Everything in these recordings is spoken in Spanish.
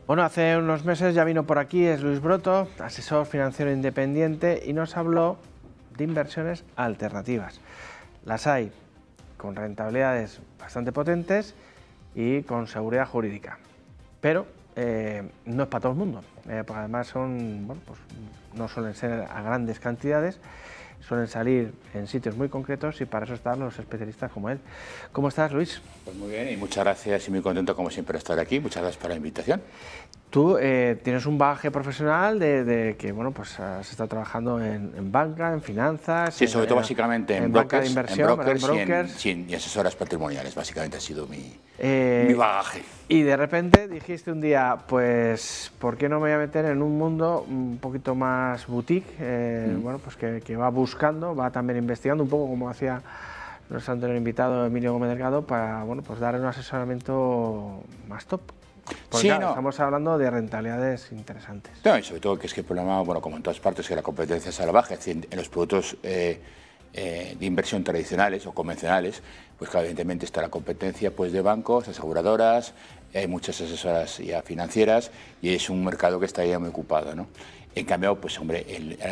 Bueno, hace unos meses ya vino por aquí, es Luis Broto, asesor financiero independiente, y nos habló de inversiones alternativas. Las hay con rentabilidades bastante potentes y con seguridad jurídica, pero no es para todo el mundo, porque además son, bueno, pues no suelen ser a grandes cantidades, suelen salir en sitios muy concretos y para eso están los especialistas como él. ¿Cómo estás, Luis? Pues muy bien y muchas gracias y muy contento como siempre de estar aquí. Muchas gracias por la invitación. Tú tienes un bagaje profesional de que, bueno, pues has estado trabajando en banca, en finanzas, Sí, sobre todo básicamente en banca de brokers, inversión, ¿verdad? En brokers. y asesoras patrimoniales. Básicamente ha sido mi Eh, bagaje. y de repente dijiste un día, pues, ¿por qué no me voy a meter en un mundo un poquito más boutique? Bueno, pues que va buscando, va también investigando, un poco como hacía nuestro anterior invitado Emilio Gómez Delgado, para, bueno, pues dar un asesoramiento más top. Porque Sí, claro, no. estamos hablando de rentabilidades interesantes. No, y sobre todo que es que el problema, bueno, como en todas partes, que la competencia es salvaje. Es decir, en los productos de inversión tradicionales o convencionales, pues claro, evidentemente está la competencia pues de bancos, aseguradoras, hay muchas asesoras ya financieras y es un mercado que está ya muy ocupado, ¿no? En cambio, pues hombre,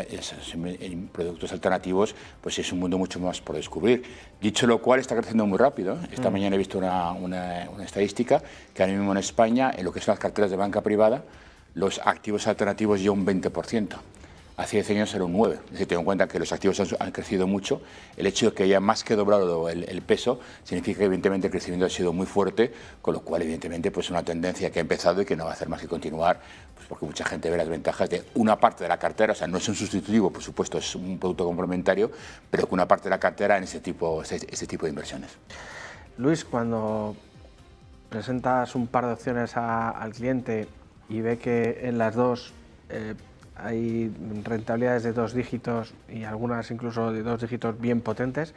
en productos alternativos, pues es un mundo mucho más por descubrir. Dicho lo cual, está creciendo muy rápido. Esta mañana he visto una estadística que ahora mismo en España, en lo que son las carteras de banca privada, los activos alternativos ya un 20%. Hace 10 años era un 9%. Es decir, tengo en cuenta que los activos han crecido mucho. El hecho de que haya más que doblado el peso significa que evidentemente el crecimiento ha sido muy fuerte, con lo cual evidentemente pues una tendencia que ha empezado y que no va a hacer más que continuar, pues porque mucha gente ve las ventajas de una parte de la cartera, o sea, no es un sustitutivo, por supuesto, es un producto complementario, pero que una parte de la cartera en ese tipo de inversiones. Luis, cuando presentas un par de opciones al cliente y ve que en las dos hay rentabilidades de 2 dígitos y algunas incluso de 2 dígitos bien potentes,